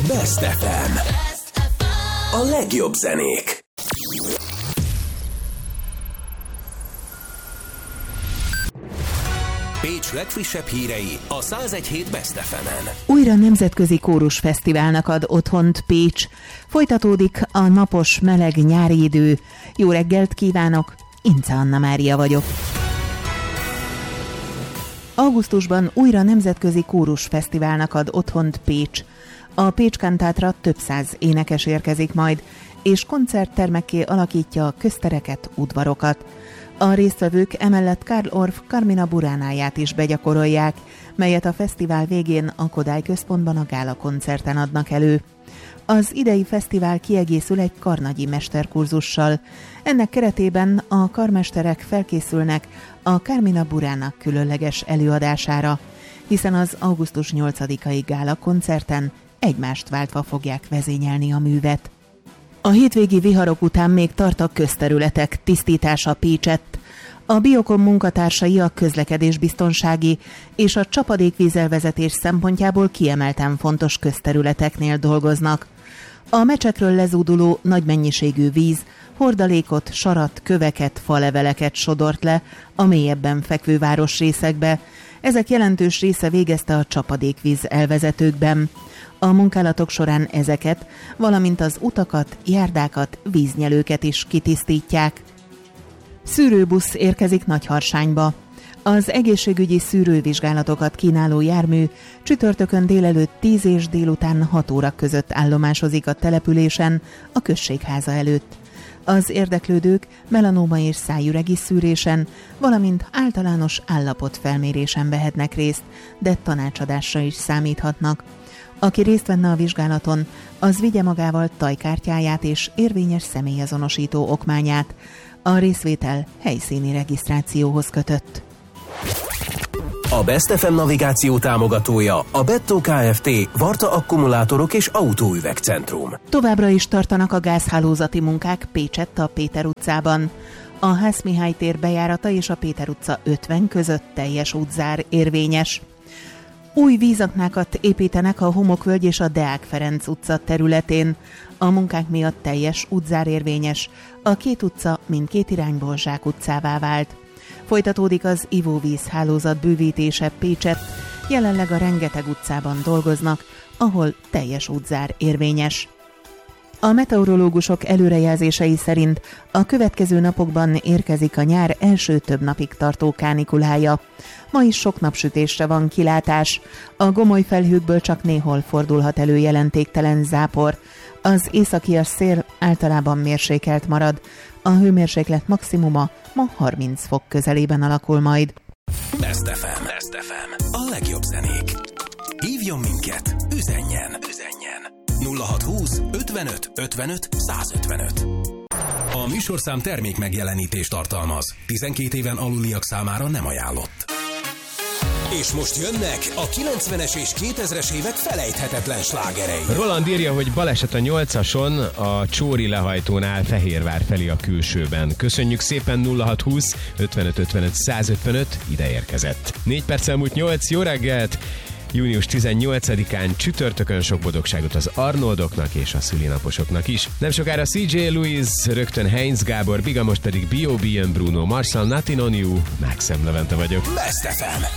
Best FM. A legjobb zenék. Pécs legfrissebb hírei a 101.7 Best FM-en. Újra nemzetközi kórusfesztiválnak ad otthont Pécs. Folytatódik a napos, meleg nyári idő. Jó reggelt kívánok, Ince Anna Mária vagyok. Augusztusban újra nemzetközi kórusfesztiválnak ad otthont Pécs. A Pécs Kantátra több száz énekes érkezik majd, és koncerttermekké alakítja a köztereket, udvarokat. A résztvevők emellett Karl Orff Carmina Buránáját is begyakorolják, melyet a fesztivál végén a Kodály Központban a gála koncerten adnak elő. Az idei fesztivál kiegészül egy karnagyi mesterkurzussal. Ennek keretében a karmesterek felkészülnek a Carmina Burana különleges előadására, hiszen az augusztus 8-ai gála koncerten egymást váltva fogják vezényelni a művet. A hétvégi viharok után még tart a közterületek tisztítása Pécsett. A Biokom munkatársai a közlekedésbiztonsági és a csapadékvízelvezetés szempontjából kiemelten fontos közterületeknél dolgoznak. A mecsekről lezúduló nagy mennyiségű víz hordalékot, sarat, köveket, faleveleket sodort le a mélyebben fekvő városrészekbe. Ezek jelentős része végezte a csapadékvíz elvezetőkben. A munkálatok során ezeket, valamint az utakat, járdákat, víznyelőket is kitisztítják. Szűrőbusz érkezik Nagyharsányba. Az egészségügyi szűrővizsgálatokat kínáló jármű csütörtökön délelőtt 10 és délután 6 óra között állomásozik a településen a községháza előtt. Az érdeklődők melanóma és szájüregi szűrésen, valamint általános állapotfelmérésen vehetnek részt, de tanácsadásra is számíthatnak. Aki részt venne a vizsgálaton, az vigye magával tajkártyáját és érvényes személyazonosító okmányát. A részvétel helyszíni regisztrációhoz kötött. A Best FM navigáció támogatója a Bettó Kft. Varta Akkumulátorok és Autóüvegcentrum. Továbbra is tartanak a gázhálózati munkák Pécsett a Péter utcában. A Ház-Mihály tér bejárata és a Péter utca 50 között teljes útzár érvényes. Új vízaknákat építenek a Homokvölgy és a Deák Ferenc utca területén. A munkák miatt teljes útzár érvényes. A két utca mindkét irányból zsákutcává vált. Folytatódik az ivóvíz hálózat bővítése Pécsett. Jelenleg a Rengeteg utcában dolgoznak, ahol teljes útzár érvényes. A meteorológusok előrejelzései szerint a következő napokban érkezik a nyár első több napig tartó kánikulája. Ma is sok napsütésre van kilátás. A gomoly felhőkből csak néhol fordulhat elő jelentéktelen zápor. Az északias szél általában mérsékelt marad. A hőmérséklet maximuma ma 30 fok közelében alakul majd. Best FM. Best FM. A legjobb zenék. Hívjon minket, üzenjen. 0620 55 55 155. A műsorszám termék megjelenítést tartalmaz. 12 éven aluliak számára nem ajánlott. És most jönnek a 90-es és 2000-es évek felejthetetlen slágerei. Roland írja, hogy baleset a 8-ason a Csóri lehajtónál Fehérvár felé a külsőben. Köszönjük szépen, 0620 55 55 155 ide érkezett. 4 perccel múlt 8, jó reggelt! Június 18-án csütörtökön sok boldogságot az Arnoldoknak és a szülinaposoknak is. Nem sokára CJ Lewis, rögtön Heinz Gábor, Biga, most pedig B.O.B. Bruno, Marcel, Nothing on You, Maxim Levente vagyok. Best FM.